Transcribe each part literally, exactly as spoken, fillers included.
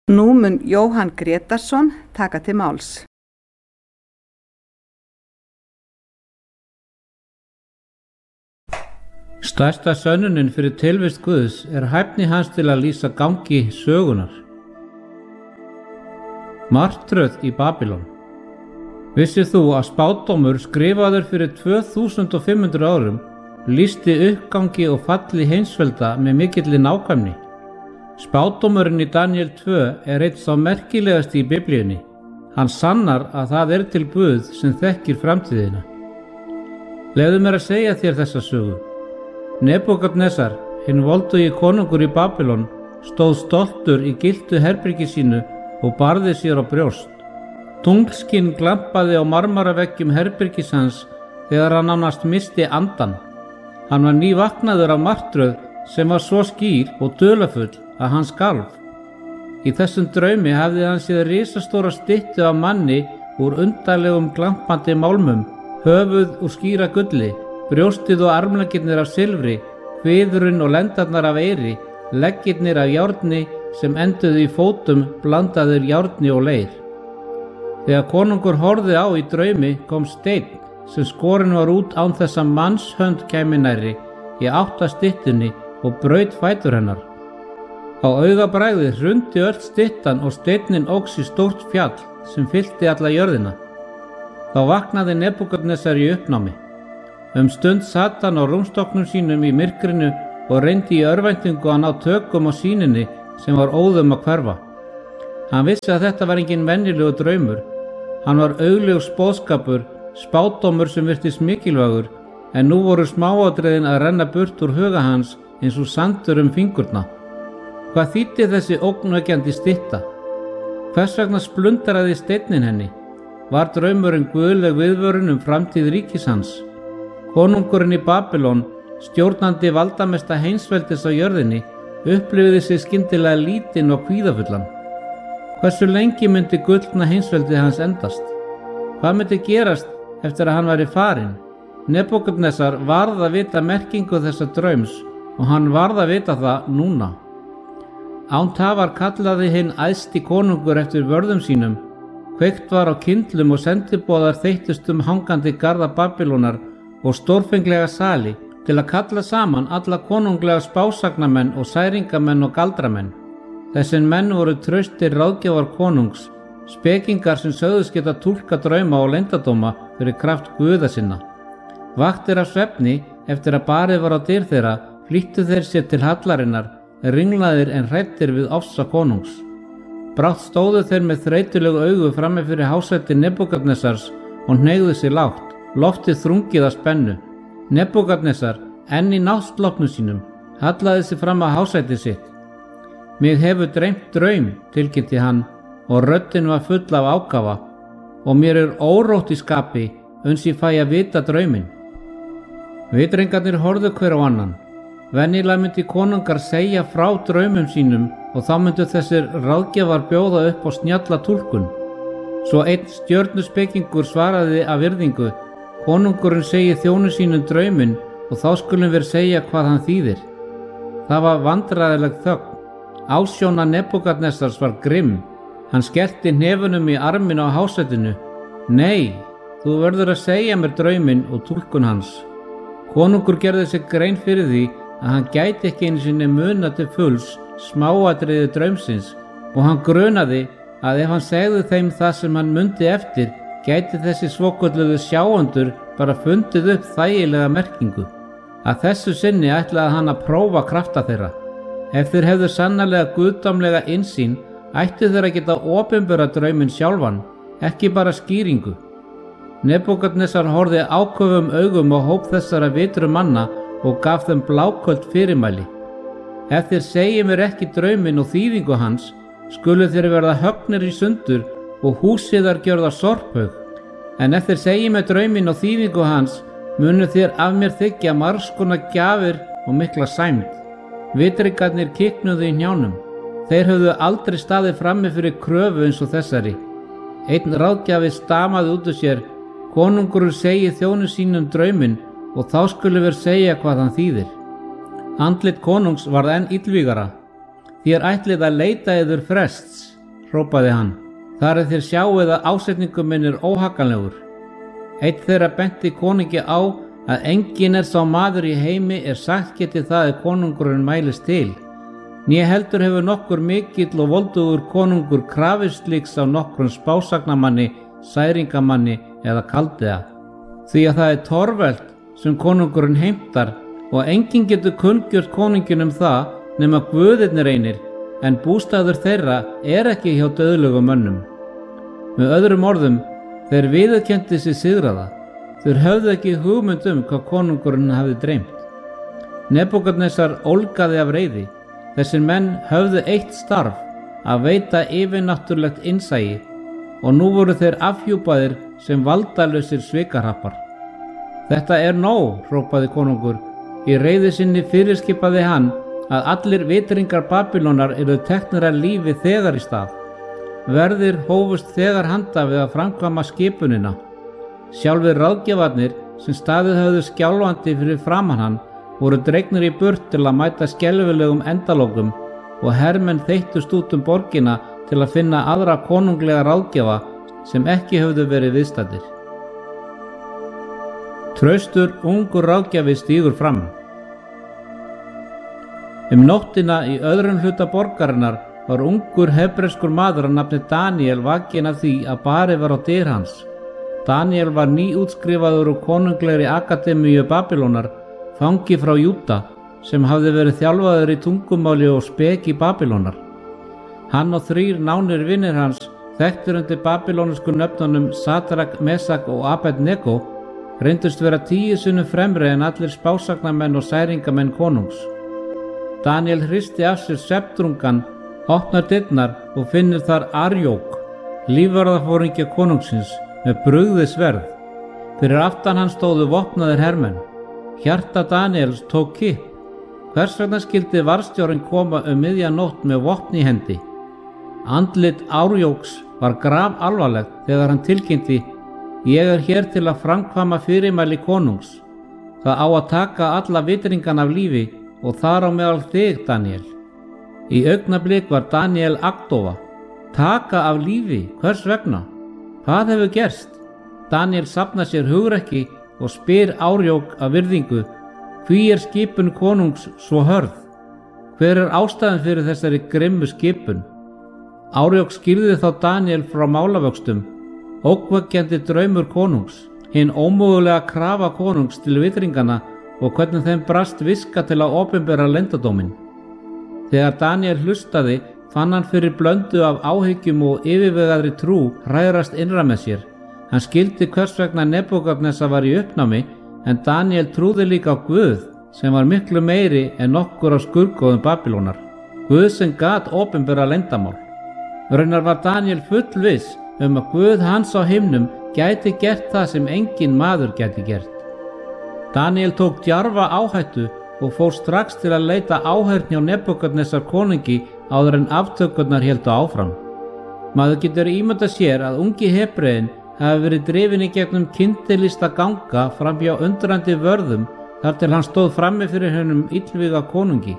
Nú mun Jóhann Grétarsson taka til máls. Stærsta sönnunin fyrir tilvist Guðs er hæfni hans til að lýsa gangi sögunar. Martröð í Babýlon. Vissir þú að spádómur skrifaður fyrir tvö þúsund og fimm hundruð árum lýsti uppgangi og falli heimsvelda með mikilli nákvæmni? Spádómurinn í Daníel tvö er einn sá merkilegasti í Biblíunni. Hann sannar að það er til Guð sem þekkir framtíðina. Leyfðu mér að segja þér þessa sögu. Nebúkadnesar, hinn voldugi konungur í Babýlon, stóð stoltur í gylltu herbergi sínu og barði sér á brjóst. Tunglskinn glampaði á marmaraveggjum herbergis hans þegar hann nánast missti andan. Hann var nývaknaður af martröð sem var svo skýr og dularfull að hann skalf. Í þessum draumi hafði hann séð risastóra styttu af manni úr undarlegum glampandi málmum, höfuð úr skýra gulli, brjóstið og armleggirnir af silfri, kviðurinn og lendarnar af eyri, leggirnir af járni sem enduðu í fótum blandaður járni og leir. Þegar konungur horfði á í draumi kom steinn sem skorinn var út án þess að mannshönd kæmi nærri í átt að styttunni og braut fætur hennar. Á augabragðið hrundi öll styttan og steinninn óx í stórt fjall sem fyllti alla jörðina. Þá vaknaði Nebúkadnesar í uppnámi. Um stund sat hann á rúmstokknum sínum í myrkrinu og reyndi í örvæntingu að ná tökum á sýninni sem var óðum að hverfa. Hann vissi að þetta var engin venjulegur draumur. Hann var augljós boðskapur, spádómur sem virtist mikilvægur, en nú voru smáatriðin að renna burt úr huga hans eins og sandur um fingurna. Hvað þýddi þessi ógnvekjandi stytta? Hvers vegna splundaraði steinninn henni? Var draumurinn guðleg viðvörun um framtíð ríkis hans? Konungurinn í Babýlon, stjórnandi valdamesta heimsveldis á jörðinni, upplifði sig skyndilega lítinn og kvíðafullan. Hversu lengi myndi gullna heimsveldi hans endast? Hvað myndi gerast eftir að hann væri farinn? Nebúkadnesar varð að vita merkingu þessa draums og hann varð að vita það núna. Án tafar kallaði hinn æðsti konungur eftir vörðum sínum. Kveikt var á kyndlum og sendiboðar þeyttust um hangandi garða Babýlonar og stórfenglega sali til að kalla saman alla konunglega spásagnamenn og særingamenn og galdramenn. Þessir menn voru traustir ráðgjafar konungs, spekingar sem sögðust geta túlka drauma og leyndardóma fyrir kraft guða sinna. Vaktir af svefni eftir að barið var á dyr þeirra flýttu þeir sér til hallarinnar, ringlaðir en hræddir við ofsa konungs. Brátt stóðu þeir með þreytulegu augu frammi fyrir hásæti Nebúkadnesars og hneigðu sig lágt, loftið þrungið af spennu. Nebúkadnesar, enn í náttsloppnum sínum, hallaði sig fram að hásæti sitt. Mig hefur dreymt draum, tilkynnti hann, og röddin var full af ákafa, og mér er órótt í skapi uns ég fæ að vita drauminn. Vitringarnir horfðu hver á annan. Venjulega myndi konungar segja frá draumum sínum og þá myndu þessir ráðgjafar bjóða upp á snjalla túlkun. Svo einn stjörnuspekingur svaraði af virðingu: konungurinn segir þjónu sínum drauminn og þá skulum við segja hvað hann þýðir. Það var vandræðileg þögn. Ásjóna Nebúkadnesars var grimm. Hann skellti hnefunum í arminn á hásætinu. Nei, þú verður að segja mér drauminn og túlkun hans. Konungur gerði sig grein fyrir því að hann gæti ekki einu sinni muna til fulls smáatriði draumsins og hann grunaði að ef hann segði þeim það sem hann mundi eftir, gæti þessi svokölluðu sjáendur bara fundið upp þægilega merkingu. Að þessu sinni ætlaði hann að prófa krafta þeirra. Ef þeir hefðu sannarlega guðdómlega innsýn, ættu þeir að geta opinbera drauminn sjálfan, ekki bara skýringu. Nebúkadnesar horfði áköfum augum á hóp þessara vitru manna og gaf þeim bláköld fyrirmæli. Ef þeir segi mér ekki drauminn og þýðingu hans, skulu þeir verða höggnir í sundur og húsiðar gjörða sorphaug. En ef þeir segi mér drauminn og þýðingu hans, munu þeir af mér þykja margs konar gjafir og mikla sæmd. Vitringarnir kiknuðu í hnjánum. Þeir höfðu aldrei staðið frammi fyrir kröfu eins og þessari. Einn ráðgjafi stamaði út úr sér: konungurinn segi þjónu sínum drauminn og þá skulum við segja hvað hann þýðir. Andlit konungs varð enn illvígara. Þér ætlið að leita yður frests. hrópaði hann. Þar er þér sjáið að ásetningur minn er óhagganlegur. Einn þeirra benti konungi á að enginn er sá maður í heimi er sagt geti það ef konungurinn mælist til. Né heldur hefur nokkur mikill og voldugur konungur krafist slíks á nokkrum spásagnamanni, særingamanni eða kaldiða. Því að það er torvelt sem konungurinn heimtar og enginn getur kunngjört konunginum það nema guðirnir einir, en bústaður þeirra er ekki hjá dauðlegum mönnum. Með öðrum orðum, þeir viðurkenndu sig sigraða. Þeir höfðu ekki hugmynd um hvað konungurinn hafði dreymt. Nebúkadnesar ólgaði af reiði. Þessir menn höfðu eitt starf, að veita yfirnáttúrlegt innsæi, og nú voru þeir afhjúpaðir sem valdalausir svikahrappar. Þetta er nóg, hrópaði konungur. Í reiði sinni fyrirskipaði hann að allir vitringar Babýlonar yrðu teknir af lífi þegar í stað. Verðir hófust þegar handa við að framkvæma skipunina. Sjálfir ráðgjafarnir sem staðið höfðu skjálfandi fyrir framan hann voru dregnir í burt til að mæta skelfilegum endalokum og hermenn þeyttust út um borgina til að finna aðra konunglega ráðgjafa sem ekki höfðu verið viðstaddir. Traustur ungur ráðgjafi stígur fram. Um nóttina í öðrum hluta borgarinnar var ungur hebreskur maður að nafni Daniel vakinn af því að barið var á dyr hans. Daniel var nýútskrifaður úr konunglegri akademíu Babýlonar, fangi frá Júda, sem hafði verið þjálfaður í tungumáli og speki Babýlonar. Hann og þrír nánir vinir hans, þekktir undir babýlonísku nöfnunum Sadrak, Mesak og Abednego, reyndust vera tíu sinnum fremri en allir spásagnamenn og særingamenn konungs. Daniel hristi af sér svefndrungann, opnar dyrnar og finnur þar Arjók, lífvarðarforingja konungsins, með brugðið sverð. Fyrir aftan hann stóðu vopnaðir hermenn. Hjarta Daniels tók kipp. Hvers vegna skyldi varðstjórinn koma um miðja nótt með vopn í hendi? Andlit Arjóks var graf alvarlegt þegar hann tilkynnti: Ég er hér til að framkvæma fyrirmæli konungs. Það á að taka alla vitringan af lífi og þar á meðal þig, Daniel. Í augnablik var Daniel agndofa. Taka af lífi, hvers vegna? Hvað hefur gerst? Daniel safnar sér hugrekki og spyr Arjók af virðingu: Hví er skipun konungs svo hörð? Hver er ástæðan fyrir þessari grimmu skipun? Arjók skýrði þá Daniel frá málavöxtum, ógnvekjandi draumur konungs, hinn ómögulega krafa konungs til vitringana og hvernig þeim brast viska til að opinbera leyndardóminn. Þegar Daniel hlustaði fann hann fyrir blöndu af áhyggjum og yfirvegaðri trú hrærast innra með sér. Hann skildi hvers vegna Nebúkadnesar var í uppnámi, en Daniel trúði líka á Guð sem var miklu meiri en nokkur á skurðgoðum Babýlonar. Guð sem gat opinbera leyndamál. Raunar var Daniel fullviss um að Guð hans á himnum gæti gert það sem enginn maður gæti gert. Daniel tók djarfa áhættu og fór strax til að leita áheyrn hjá Nebúkadnesar konungi áður en aftökurnar héldu áfram. Maður getur ímyndað sér að ungi Hebreinn hafi verið drifinn í gegnum kyndilista ganga framhjá undrandi vörðum þar til hann stóð frammi fyrir hennum illvíga konungi.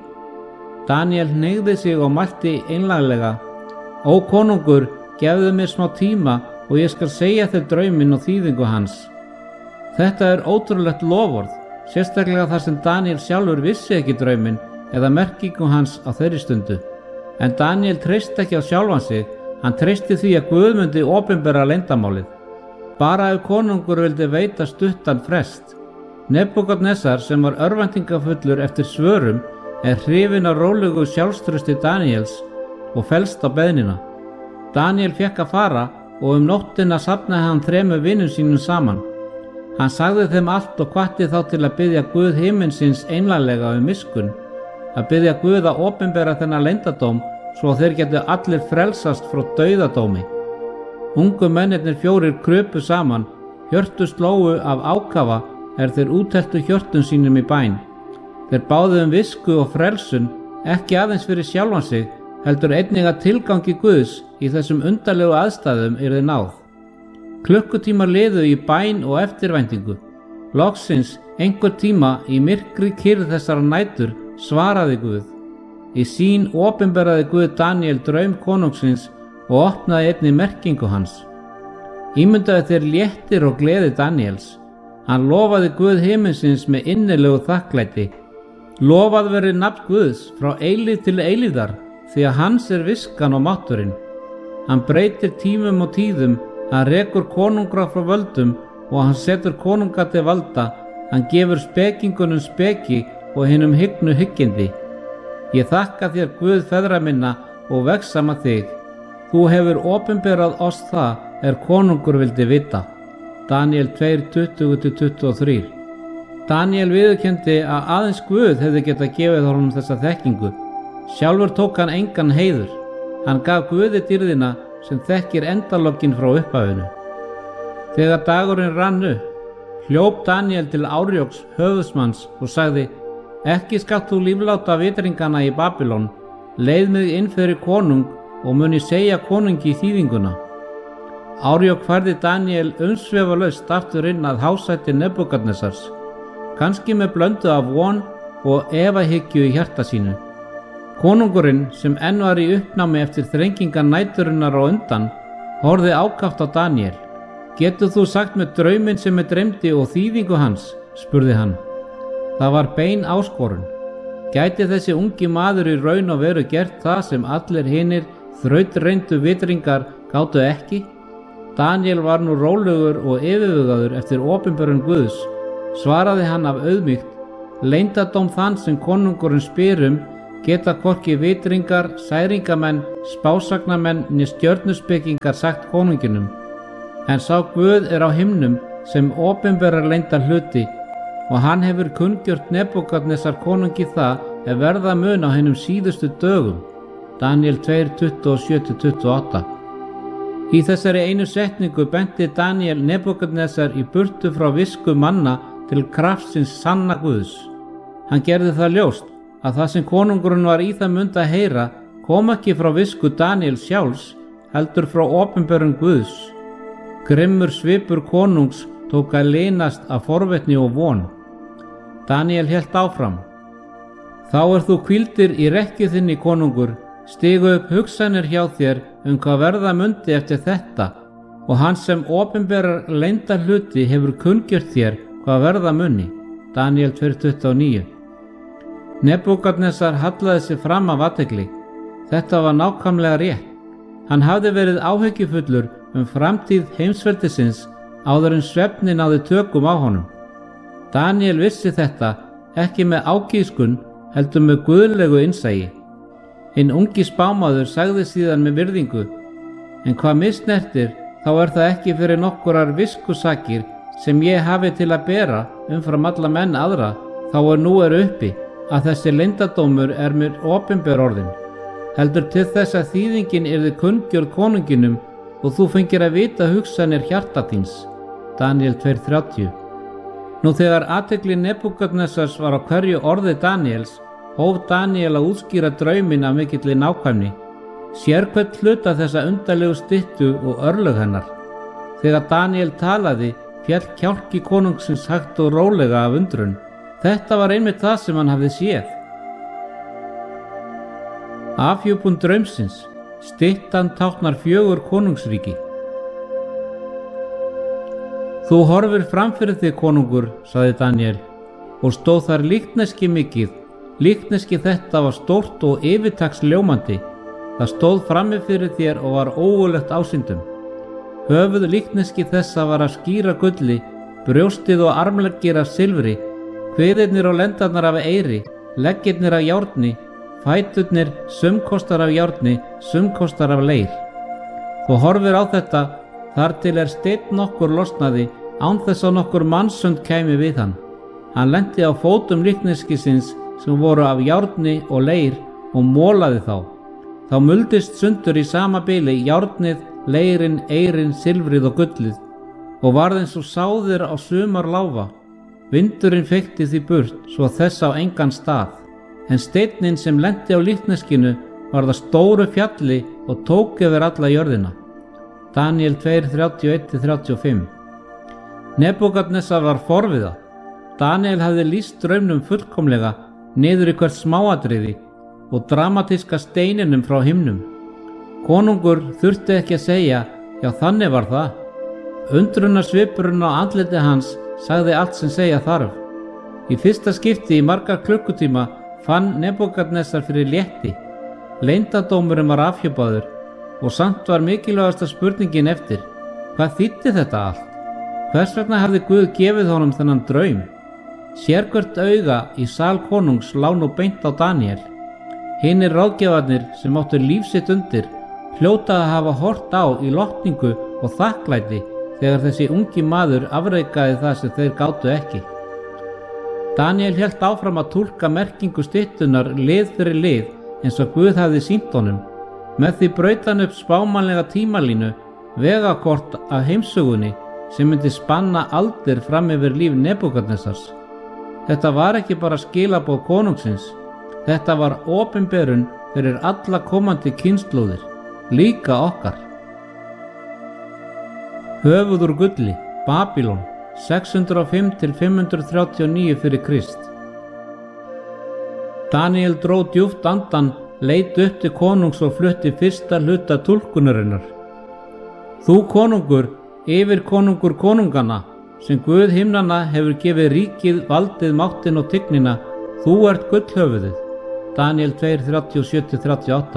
Daniel hneigði sig og mælti einlæglega: Ó konungur, gefðu mér smá tíma og ég skal segja þér drauminn og þýðingu hans. Þetta er ótrúlegt loforð, sérstaklega þar sem Daniel sjálfur vissi ekki drauminn eða merkingu hans á þeirri stundu. En Daniel treysti ekki á sjálfan sig, hann treysti því að Guð myndi opinbera leyndamálið. Bara ef konungur vildi veita stuttan frest. Nebúkadnesar, sem var örvæntingafullur eftir svörum, er hrifinn af rólegu sjálfstrausti Daniels og fellst á beiðnina. Daniel fékk að fara og um nóttina safnaði hann þremur vinum sínum saman. Hann sagði þeim allt og hvatti þá til að biðja Guð himinsins einlæglega um miskunn, að biðja Guð að opinbera þennan leyndardóm svo þeir getu allir frelsast frá dauðadómi. Ungu mennirnir fjórir krupu saman, hjörtu slóu af ákafa er þeir útheltu hjörtum sínum í bæn. Þeir báðu um visku og frelsun, ekki aðeins fyrir sjálfan sig, heldur einnig að tilgangi Guðs í þessum undarlegu aðstæðum yrði náð. Klukkutímar liðu í bæn og eftirvæntingu. Loksins einhver tíma í myrkri kyrrð þessara nætur svaraði Guð. Í sín opinberaði Guð Daniel draum konungsins og opnaði einnig merkingu hans. Ímyndaðu þér léttir og gleði Daníels. Hann lofaði Guð himinsins með innilegu þakklæti. Lofað verið nafn Guðs frá eilíð til eilíðar, því að hans er viskan og mátturinn. Hann breytir tímum og tíðum, hann rekur konungra frá völdum og hann setur konunga til valda. Hann gefur spekingunum speki og hinum hygnu hyggindi. Ég þakka þér Guð feðra minna og vegsama þig. Þú hefur opinberað oss það er konungur vildi vita. Daníel tvö tuttugu til tuttugu og þrjú. Daníel viðurkenndi að aðeins Guð hefði getað gefið honum þessa þekkingu. Sjálfur tók hann engan heiður. Hann gaf Guði dýrðina sem þekkir endalokkin frá upphafinu. Þegar dagurinn rann upp, hljóp Daníel til Árjóks höfuðsmanns og sagði: Ekki skalt þú lífláta vitringana í Babylon, leið mig inn fyrir konung og mun ég segja konungi þýðinguna. Árjók færði Daníel umsvifalaust aftur inn að hásæti Nebúkadnesars, kannski með blöndu af von og efahyggju í hjarta sínu. Konungurinn, sem enn var í uppnámi eftir þrengingar næturinnar á undan, horfði ákaft á Daníel. Getur þú sagt með drauminn sem ég dreymdi og þýðingu hans? Spurði hann. Það var bein áskorun. Gæti þessi ungi maður í raun og veru gert það sem allir hinir þrautreyndu vitringar gátu ekki? Daníel var nú rólegur og yfirvegaður eftir opinberun Guðs. Svaraði hann af auðmýkt: Leyndardóm þann sem konungurinn spyr um geta hvorki vitringar, særingamenn, spásagnamenn né stjörnuspekingar sagt konunginum. En sá Guð er á himnum sem opinberar leyndar hluti, og hann hefur kunngjört Nebúkadnesar konungi það er verða mun á hinum síðustu dögum. Daníel tvö tuttugu og sjö til tuttugu og átta. Í þessari einu setningu benti Daníel Nebúkadnesar í burtu frá visku manna til kraftsins sanna Guðs. Hann gerði það ljóst að það sem konungurinn var í það mund að heyra kom ekki frá visku Daníel sjálfs, heldur frá opinberun Guðs. Grimmur svipur konungs tók að linast af forvitni og von. Daníel hélt áfram: Þá er þú hvíldir í rekkju þinni, konungur, stigu upp hugsanir hjá þér um hvað verða mundi eftir þetta, og hann sem opinberar leyndar hluti hefur kunngjört þér hvað verða muni. Daníel tvö tuttugu og níu. Nebúkadnesar hallaði sig fram af athygli. Þetta var nákvæmlega rétt. Hann hafði verið áhyggjufullur um framtíð heimsveldisins áður en svefnin náði tökum á honum. Daníel vissi þetta ekki með ágískun, heldur með guðlegu innsæi. Hinn ungi spámaður sagði síðan með virðingu: En hvað misnertir, þá er það ekki fyrir nokkurar viskusakir sem ég hafi til að bera umfram alla menn aðra, þá er nú er uppi að þessi leyndardómur er mér opinber orðin, heldur til þess að þýðingin yrði kunngjörð konunginum og þú fengir að vita hugsanir hjarta þíns. Daníel tvö þrjátíu. Nú þegar athygli Nebúkadnesars var á hverju orði Daníels, hóf Daníel að útskýra drauminn af mikilli nákvæmni, sérhvern hluta þessa undarlegu styttu og örlög hennar. Þegar Daníel talaði, féll kjálki konungsins hægt og rólega af undrun. Þetta var einmitt það sem hann hafði séð. Afhjúpun draumsins. Styttan táknar fjögur konungsríki. Þú horfir framfyrir þig, konungur, sagði Daníel, og stóð þar líkneski mikið. Líkneski þetta var stórt og yfirtaksljómandi. Það stóð frammi fyrir þér og var ógurlegt ásýndum. Höfuð líkneski þessa var af skýra gulli, brjóstið og armleggir af silfri, kviðirnir og lendarnar af eyri, leggirnir af járni, fæturnir sumkostar af járni, sumkostar af leir. Þú horfir á þetta, þar til er steinn nokkur losnaði, án þess að nokkur mannsönd kæmi við hann. Hann lenti á fótum líkneskisins sem voru af járni og leir og mólaði þá. Þá muldist sundur í sama bili járnið, leirin, eirin, silfrið og gullið og varð eins og sáðir á sumar láfa. Vindurinn feykti því burt svo þess á engan stað, en steinninn sem lenti á líkneskinu var það stóru fjalli og tók yfir alla jörðina. Daníel tvö þrjátíu og eitt til þrjátíu og fimm. Nebúkadnesar var forviða. Daníel hafði lýst draumnum fullkomlega niður í hvert smáatriði og dramatíska steininum frá himnum. Konungur þurfti ekki að segja, já þannig var það. Undrunarsvipurinn á andliti hans sagði allt sem segja þarf. Í fyrsta skipti í marga klukkutíma fann Nebúkadnesar fyrir létti. Leyndardómurinn var afhjúpaður og samt var mikilvægasta spurningin eftir: hvað þýddi þetta allt? Hvers vegna hafði Guð gefið honum þennan draum? Sérhvert auga í sal konungs lá nú beint á Daníel. Hinir ráðgjafarnir sem áttu líf sitt undir hljóta að hafa hort á í lotningu og þakklæti þegar þessi ungi maður afreikaði það sem þeir gátu ekki. Daníel hélt áfram að túlka merkingu styttunnar lið fyrir lið eins og Guð hafði sýnt honum. Með því braut hann upp spámanlega tímalínu, vegakort af heimsögunni sem myndi spanna aldir fram yfir líf Nebúkadnesars. Þetta var ekki bara skilaboð konungsins, þetta var opinberun fyrir alla komandi kynslóðir, líka okkar. Höfuð úr gulli, Babýlon, sex hundruð og fimm til fimm hundruð þrjátíu og níu fyrir Krist. Daníel dró djúpt andan, leit upp til konungs og flutti fyrsta hluta túlkunarinnar. Þú konungur, yfir konungur konungana, sem Guð himnanna hefur gefið ríkið, valdið, máttinn og tignina, þú ert gullhöfuðið. Daníel tvö, þrjátíu og sjö til þrjátíu og átta.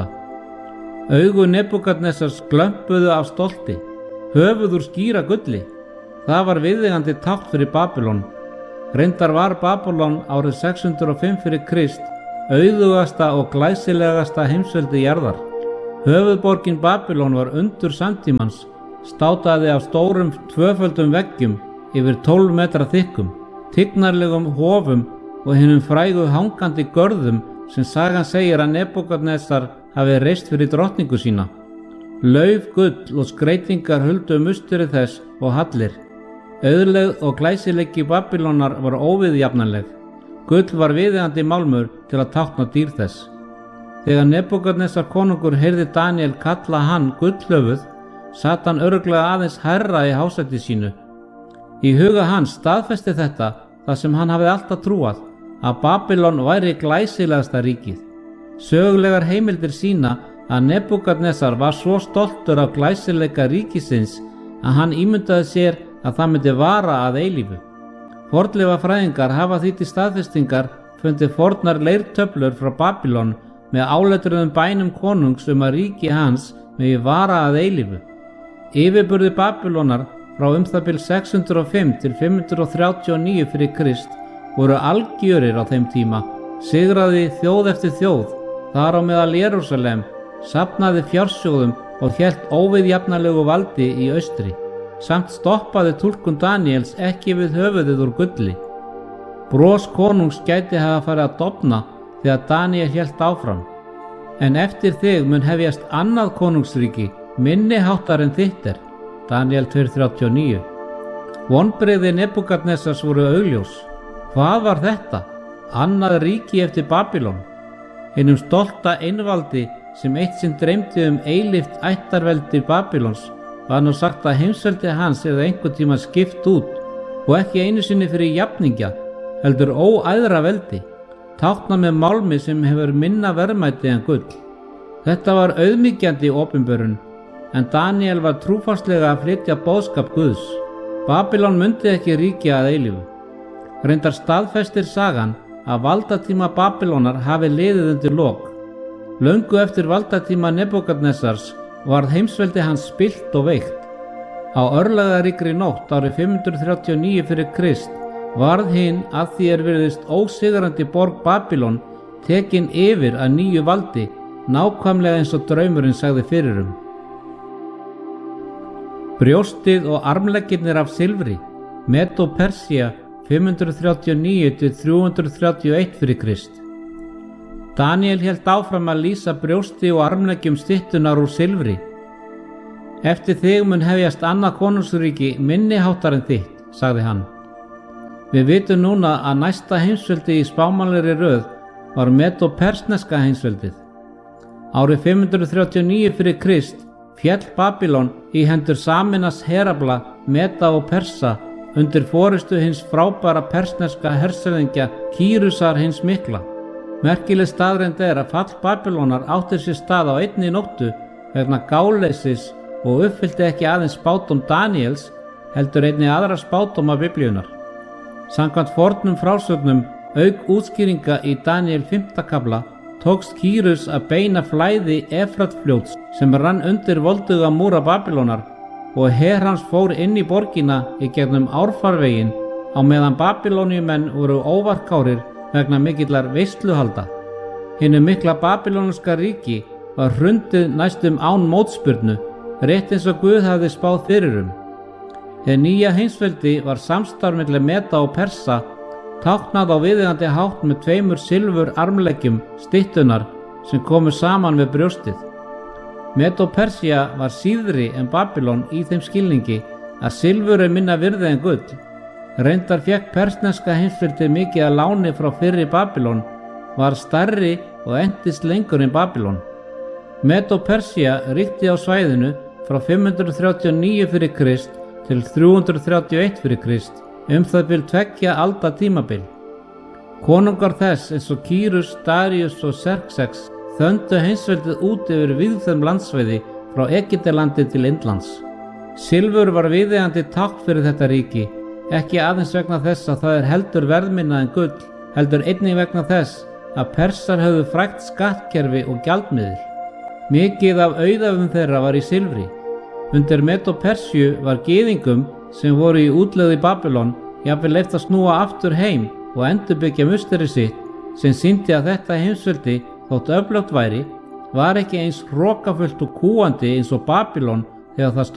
Augu Nebúkadnesars glömpuðu af stolti, höfuð úr skíra gulli. Það var viðeigandi tákn fyrir Babýlon. Reyndar var Babýlon árið sex hundruð og fimm fyrir Krist auðugasta og glæsilegasta heimsveldi jarðar. Höfuðborgin Babýlon var undur samtímans, státaði af stórum tvöföldum veggjum yfir tólf metra þykkum, tignarlegum hofum og hinum frægu hangandi görðum sem sagan segir að Nebúkadnesar hafi reist fyrir drottningu sína. Lauf, gull og skreytingar huldu musteri þess og hallir. Auðlegð og glæsileiki Babýlonar var óviðjafnanleg. Gull var viðeigandi málmur til að tákna dýr þess. Þegar Nebúkadnesar konungur heyrði Daníel kalla hann gullhöfuð, sat hann örugglega aðeins hærra í hásæti sínu. Í huga hans staðfesti þetta það sem hann hafði alltaf trúað, að Babýlon væri glæsilegasta ríkið. Sögulegar heimildir sína að Nebúkadnesar var svo stoltur af glæsileika ríkisins að hann ímyndaði sér að það myndi vara að eilífu. Fornleifafræðingar hafa því til staðfestingar fundið fornar leirtöflur frá Babýlon með áletruðum bænum konungs um að ríki hans megi vara að eilífu. Yfirburðir Babýlonar frá um það bil sex hundruð og fimm til fimm hundruð þrjátíu og níu fyrir Krist voru algjörir á þeim tíma, sigraði þjóð eftir þjóð, þar á meðal Jerúsalem, safnaði fjársjóðum og hélt óviðjafnanlegu valdi í austri. Samt stoppaði túlkun Daníels ekki við höfuðið úr gulli. Bros konungs gæti hafa farið að dofna þegar Daníel hélt áfram. En eftir þig mun hefjast annað konungsríki, minni háttar en þitt er. Daníel tvö, þrjátíu og níu. Vonbrigði Nebúkadnesars voru augljós. Hvað var þetta? Annað ríki eftir Babýlon. Hinum stolta einvaldi sem eitt sinn dreymdi um eilíft ættarveldi Babýlons var nú sagt að heimsveldi hans eða einhvern tíma skipt út, og ekki einu sinni fyrir jafningja, heldur óæðra veldi, tákna með málmi sem hefur minna verðmæti en gull. Þetta var auðmýkjandi opinberun, en Daníel var trúfastlega að flytja boðskap Guðs. Babýlon mundi ekki ríkja að eilífu. Reyndar staðfestir sagan að valdatíma Babýlonar hafi liðið undir lok. Löngu eftir valdatíma Nebúkadnesars varð heimsveldi hans spillt og veikt. Á örlagaríkri nótt árið fimm hundruð þrjátíu og níu fyrir Krist varð hinn að því er virðist ósigrandi borg Babýlon tekin yfir að nýju valdi, nákvæmlega eins og draumurinn sagði fyrir um. Brjóstið og armleggirnir af silfri, Medo-Persía fimm hundruð þrjátíu og níu til þrjú hundruð þrjátíu og eitt fyrir Krist. Daníel hélt áfram að lýsa brjósti og armleggjum styttunar úr silfri. Eftir þig mun hefjast annað konungsríki minni háttar en þitt, sagði hann. Við vitum núna að næsta heimsveldi í spámanlegri röð var Medo-persneska heimsveldið. Árið fimm hundruð þrjátíu og níu fyrir Krist féll Babýlon í hendur Saminas herafla Meda og Persa undir forystu hins frábæra persneska hershöfðingja Kýrusar hins mikla. Merkileg staðreynd er að fall Babýlonar átti sér stað á einni nóttu vegna gáleysis og uppfyllti ekki aðeins spádóm Daníels heldur einnig aðra spádóma Biblíunnar. Samkvæmt fornum frásögnum auk útskýringa í Daníel fimmta kafla tókst Kýrus að beina flæði Efratfljóts sem rann undir volduga múra Babýlonar og her hans fór inn í borgina í gegnum árfarveginn á meðan Babýloníumenn voru óvarkárir vegna mikillar veisluhalda. Hinu mikla babýlonska ríki var hrundið næstum án mótspyrnu, rétt eins og Guð hafði spáð fyrir um. Hið nýja heimsveldi var samstarf milli Meda og Persa, táknað á viðeigandi hátt með tveimur silfur armleggjum styttunnar sem komu saman við brjóstið. Medo-Persía var síðri en Babýlon í þeim skilningi að silfur er minna virði en gull. Reyndar fékk persneska heimsveldið mikið að láni frá fyrri Babýlon, var stærri og entist lengur en Babýlon. Medo-Persía ríkti á svæðinu frá fimm hundruð þrjátíu og níu fyrir Krist til þrjú hundruð þrjátíu og eitt fyrir Krist, um það bil tveggja alda tímabil. Konungar þess eins og Kýrus, Daríus og Xerxes þöndu heimsveldið út yfir víðfeðm landsvæði frá Egyptalandi til Indlands. Silfur var viðeigandi tákn fyrir þetta ríki, ekki aðeins vegna þess að það er heldur verðminna en gull, heldur einnig vegna þess að Persar höfðu frægt skattkerfi og gjaldmiðil. Mikið af auðæfum þeirra var í silfri. Undir Medo-Persíu var gyðingum sem voru í útlegð í Babýlon jafnvel leyft að snúa aftur heim og endurbyggja musteri sitt, sem sýndi að þetta heimsveldi, þótt öflugt væri, var ekki eins hrokafullt og kúgandi eins og Babýlon þegar það